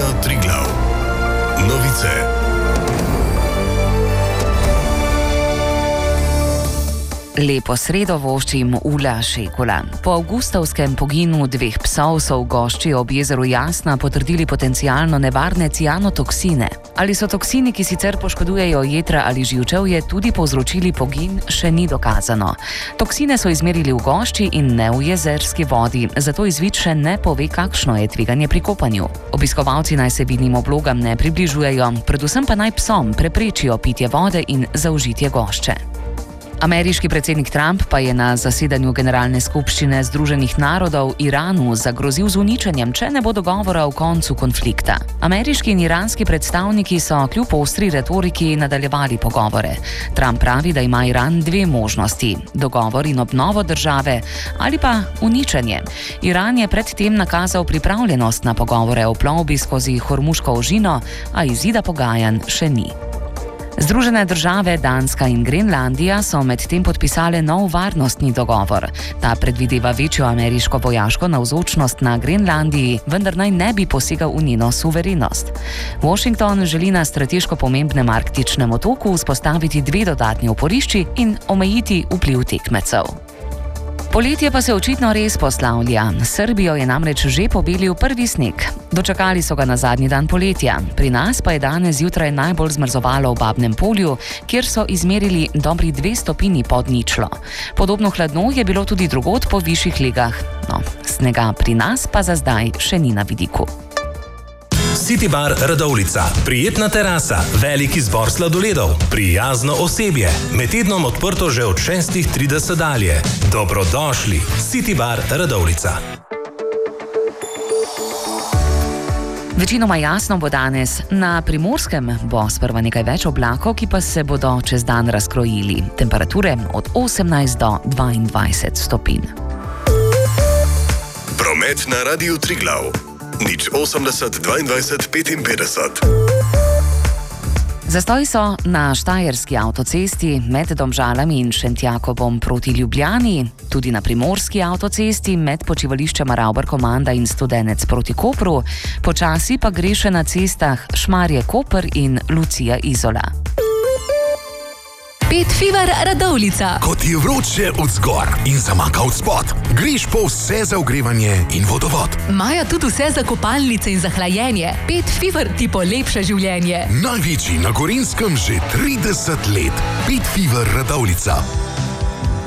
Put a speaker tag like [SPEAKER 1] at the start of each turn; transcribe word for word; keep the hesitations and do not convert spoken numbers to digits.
[SPEAKER 1] Triglav. Novice.
[SPEAKER 2] Lepo sredo voščim Ula Šekula. Po avgustovskem poginu dveh psov so v gošči ob jezeru Jasna potrdili potencialno nevarne cianotoksine. Ali so toksini, ki sicer poškodujejo jetra ali živčevje, tudi povzročili pogin, še ni dokazano. Toksine so izmerili v gošči in ne v jezerski vodi, zato izvid še ne pove, kakšno je tveganje pri kopanju. Obiskovalci naj se vidnim oblogam ne približujejo, predvsem pa naj psom preprečijo pitje vode in zaužitje gošče. Ameriški predsednik Trump pa je na zasedanju Generalne skupščine Združenih narodov Iranu zagrozil z uničenjem, če ne bo dogovora o koncu konflikta. Ameriški in iranski predstavniki so kljub ostri retoriki nadaljevali pogovore. Trump pravi, da ima Iran dve možnosti: dogovor in obnovo države ali pa uničenje. Iran je predtem nakazal pripravljenost na pogovore o plovbi skozi Hormuško ožino, a izida pogajanj še ni. Združene države, Danska in Grenlandija so medtem podpisale nov varnostni dogovor. Ta predvideva večjo ameriško vojaško navzočnost na Grenlandiji, vendar naj ne bi posegal v njeno suverenost. Washington želi na strateško pomembnem arktičnem otoku vzpostaviti dve dodatni oporišči in omejiti vpliv tekmecev. Poletje pa se očitno res poslavlja. Srbijo je namreč že pobelil prvi sneg. Dočakali so ga na zadnji dan poletja. Pri nas pa je danes zjutraj najbolj zmrzovalo v Babnem Polju, kjer so izmerili dobri dve stopinji pod ničlo. Podobno hladno je bilo tudi drugod po višjih legah. No, snega pri nas pa za zdaj še ni na vidiku.
[SPEAKER 3] City Bar Radovljica. Prijetna terasa, velik izbor sladoledov, prijazno osebje. Med tednom odprto že od šestih trideset dalje. Dobrodošli. City Bar Radovljica.
[SPEAKER 2] Večinoma jasno bo danes. Na Primorskem bo sprva nekaj več oblakov, ki pa se bodo čez dan razkrojili. Temperature od osemnajst do dvaindvajset stopinj.
[SPEAKER 1] Promet na Radiu Triglav. Nič osemdeset dvaindvajset petinpetdeset.
[SPEAKER 2] Zastoj so na štajerski avtocesti med Domžalami in Šentjakobom proti Ljubljani, tudi na primorski avtocesti med počivališčema Ravbar-Komanda in Studenec proti Kopru, počasi pa gre še na cestah Šmarje-Koper in Lucija-Izola.
[SPEAKER 4] Pet Fever Radovljica.
[SPEAKER 5] Ko ti je vroče od zgor in zamaka od spod, greš po vse za ogrevanje in vodovod.
[SPEAKER 4] Imajo tudi vse za kopalnice in za hlajenje. Pet Fever ti polepša življenje.
[SPEAKER 5] Največji na Gorenjskem že trideset let. Pet Fever Radovljica.